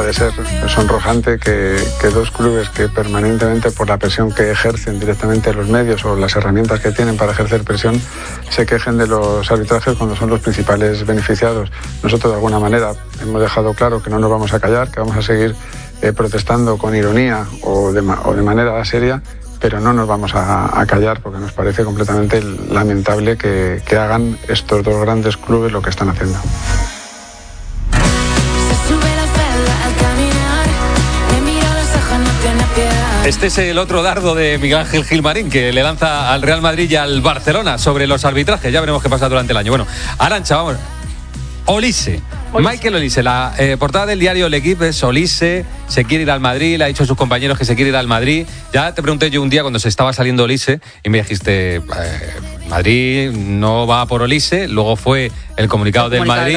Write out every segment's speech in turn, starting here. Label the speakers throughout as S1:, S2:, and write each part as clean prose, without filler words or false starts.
S1: de ser sonrojante que dos clubes que permanentemente, por la presión que ejercen directamente los medios o las herramientas que tienen para ejercer presión, se quejen de los arbitrajes cuando son los principales beneficiados. Nosotros de alguna manera hemos dejado claro que no nos vamos a callar, que vamos a seguir protestando con ironía o de manera seria, pero no nos vamos a callar porque nos parece completamente lamentable que hagan estos dos grandes clubes lo que están haciendo.
S2: Este es el otro dardo de Miguel Ángel Gilmarín que le lanza al Real Madrid y al Barcelona sobre los arbitrajes. Ya veremos qué pasa durante el año. Bueno, Arantxa, vamos. Olise. Michael Olise, la portada del diario El Equipo es: Olise se quiere ir al Madrid, le ha dicho a sus compañeros que se quiere ir al Madrid. Ya te pregunté yo un día cuando se estaba saliendo Olise y me dijiste, Madrid no va por Olise. Luego fue el comunicado del Madrid,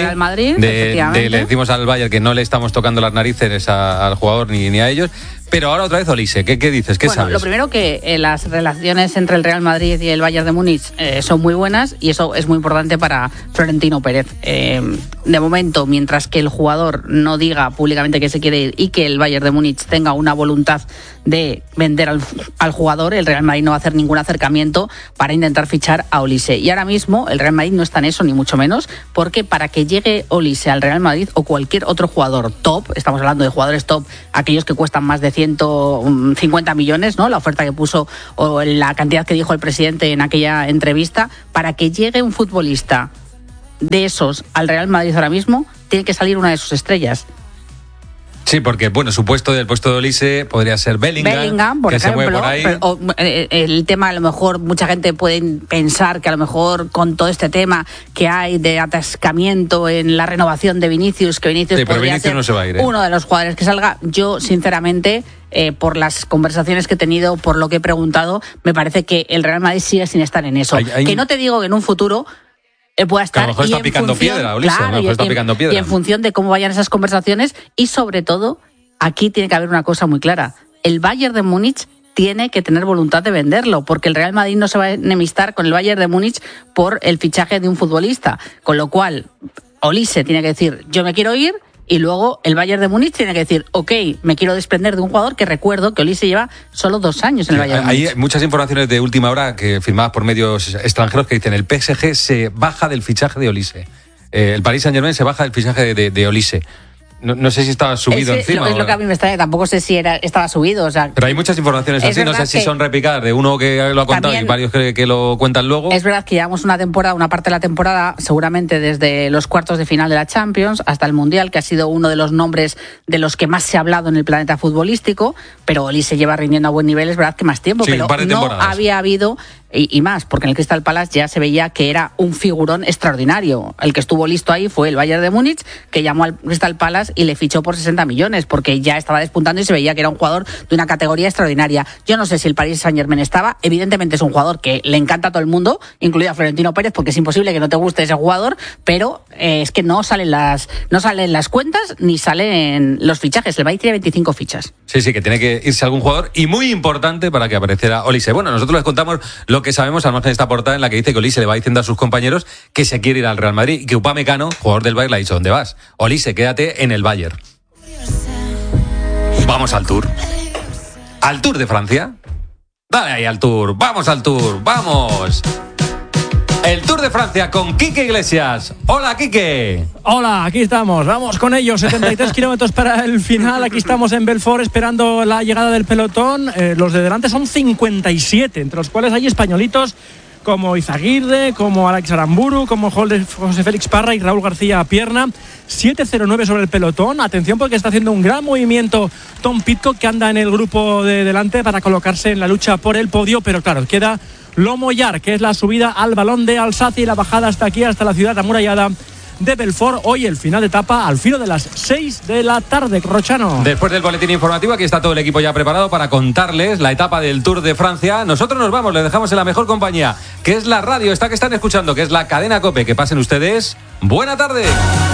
S2: le decimos al Bayern que no le estamos tocando las narices al jugador ni a ellos. Pero ahora otra vez Olise, ¿qué dices? ¿Qué sabes?
S3: Lo primero que las relaciones entre el Real Madrid y el Bayern de Múnich son muy buenas y eso es muy importante para Florentino Pérez. De momento, mientras que el jugador no diga públicamente que se quiere ir y que el Bayern de Múnich tenga una voluntad de vender al jugador, el Real Madrid no va a hacer ningún acercamiento para intentar fichar a Olise. Y ahora mismo el Real Madrid no está en eso, ni mucho menos, porque para que llegue Olise al Real Madrid o cualquier otro jugador top, estamos hablando de jugadores top, aquellos que cuestan más de 150 millones, ¿no? La oferta que puso o la cantidad que dijo el presidente en aquella entrevista, para que llegue un futbolista de esos al Real Madrid ahora mismo, tiene que salir una de sus estrellas.
S2: Sí, porque, bueno, el puesto de Olise podría ser Bellingham,
S3: por
S2: que
S3: ejemplo,
S2: se mueve por ahí.
S3: Pero, el tema, a lo mejor, mucha gente puede pensar que a lo mejor con todo este tema que hay de atascamiento en la renovación de Vinicius, que Vinicius podría ser
S2: no se va a ir,
S3: uno de los jugadores que salga. Yo, sinceramente, por las conversaciones que he tenido, por lo que he preguntado, me parece que el Real Madrid sigue sin estar en eso. Que no te digo que en un futuro pueda estar,
S2: a lo mejor está picando piedra, Olise, a lo mejor está picando piedra.
S3: Y en función de cómo vayan esas conversaciones, y sobre todo, aquí tiene que haber una cosa muy clara: el Bayern de Múnich tiene que tener voluntad de venderlo, porque el Real Madrid no se va a enemistar con el Bayern de Múnich por el fichaje de un futbolista, con lo cual Olise tiene que decir, yo me quiero ir, y luego el Bayern de Múnich tiene que decir, ok, me quiero desprender de un jugador, que recuerdo que Olise lleva solo 2 años en el Bayern de Múnich.
S2: Hay muchas informaciones de última hora que firmadas por medios extranjeros que dicen el PSG se baja del fichaje de Olise. El Paris Saint-Germain se baja del fichaje de Olise. No sé si estaba subido encima.
S3: Es lo que a mí me extraña, tampoco sé si estaba subido. O sea,
S2: pero hay muchas informaciones así, no sé si son repicadas de uno que lo ha contado y varios que lo cuentan luego.
S3: Es verdad que llevamos una parte de la temporada, seguramente desde los cuartos de final de la Champions hasta el Mundial, que ha sido uno de los nombres de los que más se ha hablado en el planeta futbolístico, pero Olise lleva rindiendo a buen nivel, es verdad que más tiempo,
S2: sí,
S3: pero no había habido... Y más, porque en el Crystal Palace ya se veía que era un figurón extraordinario. El que estuvo listo ahí fue el Bayern de Múnich, que llamó al Crystal Palace y le fichó por 60 millones, porque ya estaba despuntando y se veía que era un jugador de una categoría extraordinaria. Yo no sé si el Paris Saint-Germain estaba, evidentemente es un jugador que le encanta a todo el mundo, incluido a Florentino Pérez, porque es imposible que no te guste ese jugador, pero es que no salen las cuentas ni salen los fichajes. El Bayern tiene 25 fichas.
S2: Sí, que tiene que irse algún jugador, y muy importante para que apareciera Olise. Bueno, nosotros les contamos lo que sabemos al margen de esta portada en la que dice que Olise le va diciendo a sus compañeros que se quiere ir al Real Madrid y que Upamecano, jugador del Bayern, le ha dicho, ¿dónde vas? Olise, quédate en el Bayern. Vamos al Tour. ¿Al Tour de Francia? Dale ahí al Tour, vamos al Tour, vamos. El Tour de Francia con Quique Iglesias. Hola, Quique.
S4: Hola, aquí estamos, vamos con ellos. 73 kilómetros para el final. Aquí estamos en Belfort esperando la llegada del pelotón. Los de delante son 57, entre los cuales hay españolitos como Izaguirre, como Alex Aramburu, como José Félix Parra y Raúl García Pierna. 7:09 sobre el pelotón. Atención, porque está haciendo un gran movimiento Tom Pidcock, que anda en el grupo de delante para colocarse en la lucha por el podio, pero claro, queda Lomollar, que es la subida al Balón de Alsacia y la bajada hasta aquí, hasta la ciudad amurallada de Belfort. Hoy el final de etapa al filo de las 6 de la tarde, Rochano.
S2: Después del boletín informativo, aquí está todo el equipo ya preparado para contarles la etapa del Tour de Francia. Nosotros nos vamos, les dejamos en la mejor compañía, que es la radio, esta que están escuchando, que es la cadena COPE. Que pasen ustedes buena tarde.